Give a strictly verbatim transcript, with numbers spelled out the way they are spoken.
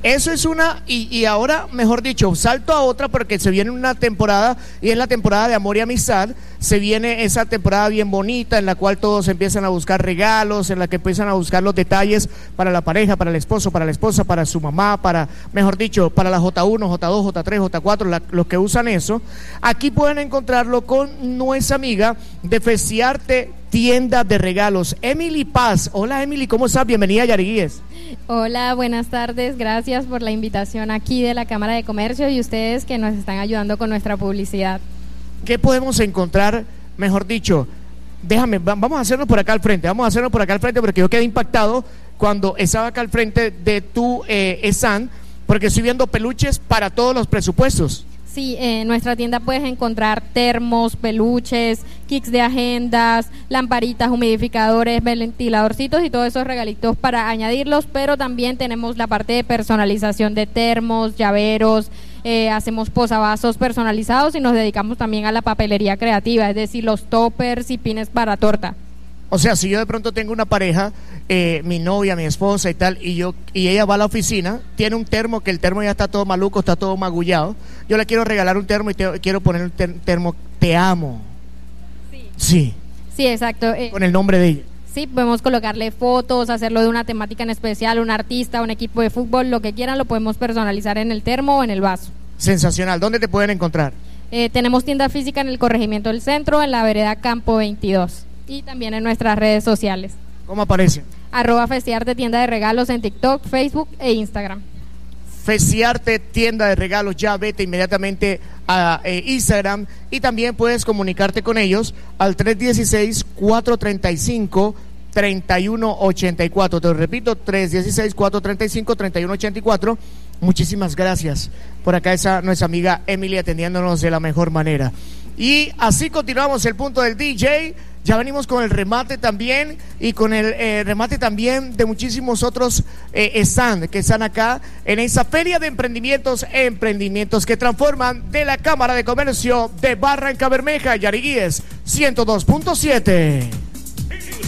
Eso es una, y, y ahora, mejor dicho, salto a otra porque se viene una temporada, y es la temporada de amor y amistad. Se viene esa temporada bien bonita en la cual todos empiezan a buscar regalos, en la que empiezan a buscar los detalles para la pareja, para el esposo, para la esposa, para su mamá, para, mejor dicho, para la J uno, J dos, J tres, J cuatro, la, los que usan eso. Aquí pueden encontrarlo con nuestra amiga de Feciarte Tienda de Regalos, Emily Paz. Hola Emily, ¿cómo estás? Bienvenida a Yariguíes. Hola, buenas tardes, gracias por la invitación aquí de la Cámara de Comercio y ustedes que nos están ayudando con nuestra publicidad. ¿Qué podemos encontrar, mejor dicho? Déjame, vamos a hacerlo por acá al frente, vamos a hacerlo por acá al frente porque yo quedé impactado cuando estaba acá al frente de tu eh, stand, porque estoy viendo peluches para todos los presupuestos. Sí, en nuestra tienda puedes encontrar termos, peluches, kits de agendas, lamparitas, humidificadores, ventiladorcitos y todos esos regalitos para añadirlos, pero también tenemos la parte de personalización de termos, llaveros, eh, hacemos posavasos personalizados y nos dedicamos también a la papelería creativa, es decir, los toppers y pines para torta. O sea, si yo de pronto tengo una pareja, eh, mi novia, mi esposa y tal, y yo y ella va a la oficina, tiene un termo que el termo ya está todo maluco, está todo magullado, yo le quiero regalar un termo y te, quiero poner un ter, termo, te amo. Sí. Sí. Sí, exacto. Eh, con el nombre de ella. Sí, podemos colocarle fotos, hacerlo de una temática en especial, un artista, un equipo de fútbol, lo que quieran, lo podemos personalizar en el termo o en el vaso. Sensacional. ¿Dónde te pueden encontrar? Eh, tenemos tienda física en el Corregimiento del Centro, en la vereda Campo veintidós. Y también en nuestras redes sociales. ¿Cómo aparece? Arroba Feciarte Tienda de Regalos en TikTok, Facebook e Instagram. Feciarte Tienda de Regalos, ya vete inmediatamente a eh, Instagram y también puedes comunicarte con ellos al tres uno seis, cuatro tres cinco, tres uno ocho cuatro. Te lo repito, tres uno seis, cuatro tres cinco, tres uno ocho cuatro. Muchísimas gracias. Por acá está nuestra amiga Emily atendiéndonos de la mejor manera. Y así continuamos el punto del D J. Ya venimos con el remate también y con el eh, remate también de muchísimos otros eh, stand que están acá en esa feria de emprendimientos, emprendimientos que transforman de la Cámara de Comercio de Barrancabermeja, Yariguíes ciento dos punto siete.